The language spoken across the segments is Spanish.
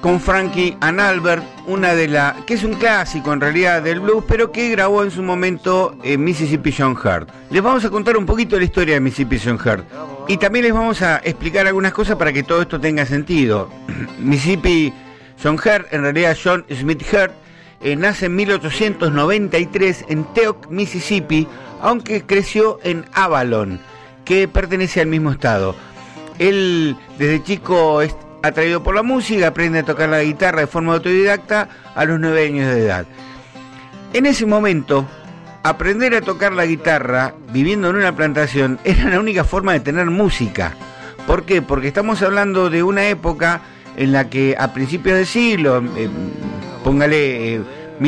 con Frankie and Albert, que es un clásico en realidad del blues, pero que grabó en su momento Mississippi John Hurt. Les vamos a contar un poquito de la historia de Mississippi John Hurt y también les vamos a explicar algunas cosas para que todo esto tenga sentido. Mississippi John Hurt, en realidad John Smith Hurt, nace en 1893 en Teoc, Mississippi, aunque creció en Avalon, que pertenece al mismo estado. Él desde chico es atraído por la música, aprende a tocar la guitarra de forma autodidacta a los 9 años de edad. En ese momento, aprender a tocar la guitarra viviendo en una plantación era la única forma de tener música. ¿Por qué? Porque estamos hablando de una época en la que a principios del siglo, póngale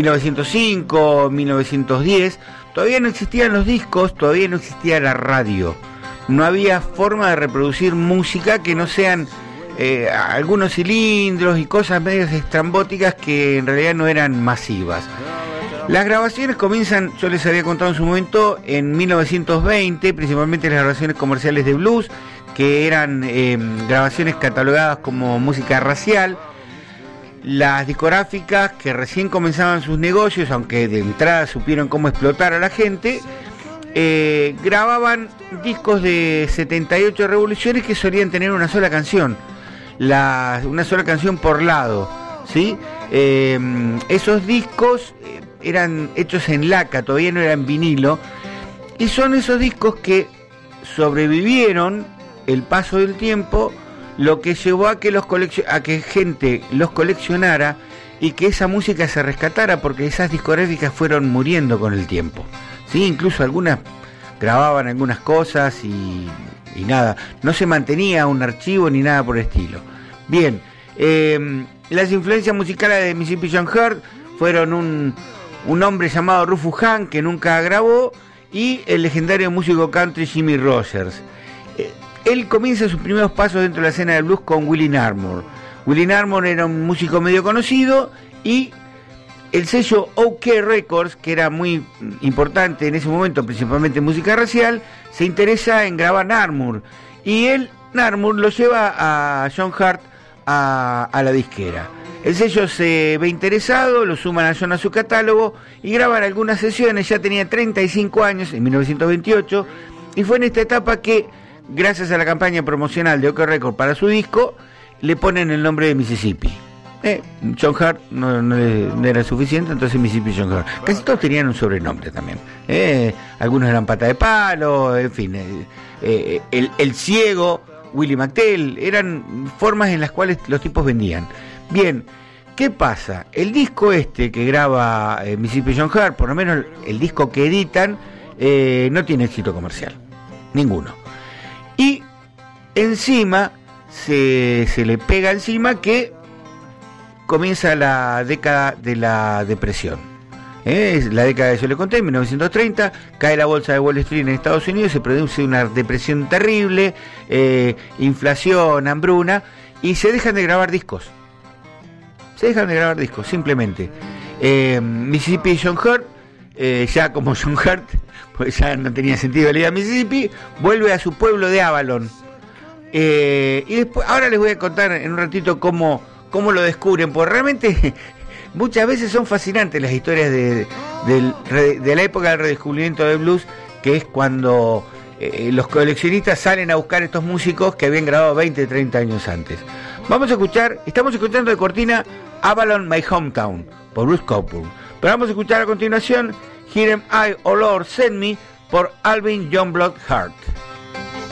1905, 1910, todavía no existían los discos, todavía no existía la radio. No había forma de reproducir música que no sean algunos cilindros y cosas medias estrambóticas que en realidad no eran masivas. Las grabaciones comienzan, yo les había contado en su momento, en 1920, principalmente las grabaciones comerciales de blues, que eran grabaciones catalogadas como música racial. Las discográficas que recién comenzaban sus negocios, aunque de entrada supieron cómo explotar a la gente, grababan discos de 78 revoluciones que solían tener una sola canción, una sola canción por lado, ¿sí? Esos discos eran hechos en laca, todavía no eran vinilo, y son esos discos que sobrevivieron el paso del tiempo, lo que llevó a que gente los coleccionara y que esa música se rescatara, porque esas discográficas fueron muriendo con el tiempo, ¿sí? Incluso algunas grababan algunas cosas y nada, no se mantenía un archivo ni nada por el estilo. Bien, las influencias musicales de Mississippi John Hurt fueron un hombre llamado Rufus Hunt, que nunca grabó, y el legendario músico country Jimmy Rogers. Él comienza sus primeros pasos dentro de la escena del blues con Willie Narmore. Willie Narmore era un músico medio conocido, y el sello OK Records, que era muy importante en ese momento, principalmente en música racial, se interesa en grabar Narmore, y Narmore lo lleva a John Hurt a la disquera. El sello se ve interesado, lo suman a John a su catálogo y graban algunas sesiones. Ya tenía 35 años, en 1928, y fue en esta etapa que, gracias a la campaña promocional de OK Records para su disco, le ponen el nombre de Mississippi. John Hurt no era suficiente, entonces Mississippi John Hurt. Casi todos tenían un sobrenombre también. Algunos eran Pata de Palo, en fin. El ciego, Willie McTell, eran formas en las cuales los tipos vendían. Bien, ¿qué pasa? El disco que graba Mississippi John Hurt, por lo menos el disco que editan, no tiene éxito comercial. Ninguno. Y encima se le pega encima que comienza la década de la depresión. Es la década, yo le conté, en 1930, cae la bolsa de Wall Street en Estados Unidos, se produce una depresión terrible, inflación, hambruna, y se dejan de grabar discos. Simplemente. Mississippi John Hurt, ya como John Hurt, pues ya no tenía sentido la idea de Mississippi, vuelve a su pueblo de Avalon. Y después, ahora les voy a contar en un ratito cómo lo descubren, porque realmente muchas veces son fascinantes las historias de la época del redescubrimiento del blues, que es cuando los coleccionistas salen a buscar estos músicos que habían grabado 20, 30 años antes. Estamos escuchando de cortina Avalon, My Hometown, por Bruce Cockburn. Pero vamos a escuchar a continuación Here Am I, Oh Lord, Send Me, por Alvin Youngblood Hart.